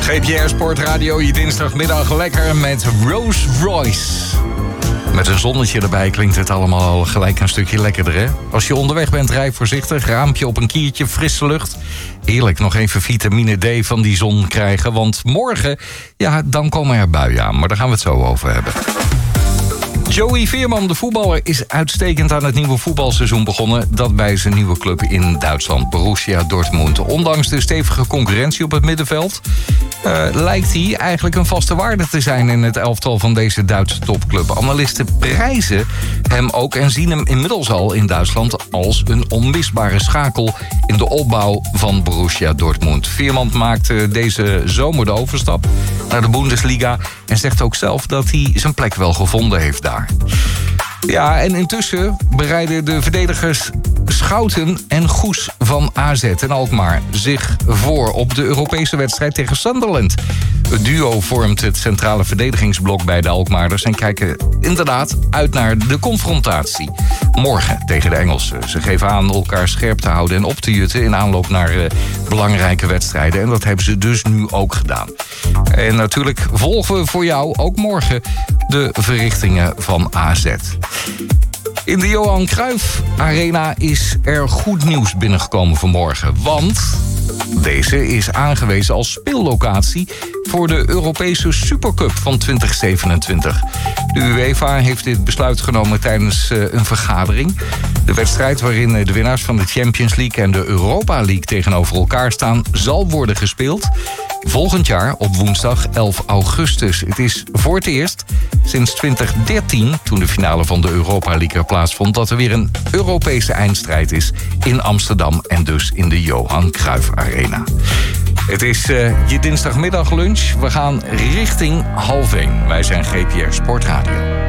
GPR Sportradio, je dinsdagmiddag lekker met Rolls Royce. Met een zonnetje erbij klinkt het allemaal gelijk een stukje lekkerder, hè? Als je onderweg bent, rij voorzichtig, raampje op een kiertje, frisse lucht. Heerlijk, nog even vitamine D van die zon krijgen, want morgen, ja, dan komen er buien aan. Maar daar gaan we het zo over hebben. Joey Veerman, de voetballer, is uitstekend aan het nieuwe voetbalseizoen begonnen. Dat bij zijn nieuwe club in Duitsland, Borussia Dortmund. Ondanks de stevige concurrentie op het middenveld lijkt hij eigenlijk een vaste waarde te zijn in het elftal van deze Duitse topclub. Analisten prijzen hem ook en zien hem inmiddels al in Duitsland als een onmisbare schakel in de opbouw van Borussia Dortmund. Veerman maakte deze zomer de overstap naar de Bundesliga en zegt ook zelf dat hij zijn plek wel gevonden heeft daar. Ja, en intussen bereiden de verdedigers Schouten en Goes van AZ en Alkmaar zich voor op de Europese wedstrijd tegen Sunderland. Het duo vormt het centrale verdedigingsblok bij de Alkmaarders en kijken inderdaad uit naar de confrontatie morgen tegen de Engelsen. Ze geven aan elkaar scherp te houden en op te jutten in aanloop naar belangrijke wedstrijden. En dat hebben ze dus nu ook gedaan. En natuurlijk volgen we voor jou ook morgen de verrichtingen van AZ. In de Johan Cruijff Arena is er goed nieuws binnengekomen vanmorgen. Want deze is aangewezen als speellocatie voor de Europese Supercup van 2027. De UEFA heeft dit besluit genomen tijdens een vergadering. De wedstrijd waarin de winnaars van de Champions League en de Europa League tegenover elkaar staan, zal worden gespeeld volgend jaar op woensdag 11 augustus. Het is voor het eerst sinds 2013, toen de finale van de Europa League er plaatsvond, dat er weer een Europese eindstrijd is in Amsterdam en dus in de Johan Cruijff Arena. Het is je dinsdagmiddag lunch. We gaan richting 12:30. Wij zijn GPR Sportradio.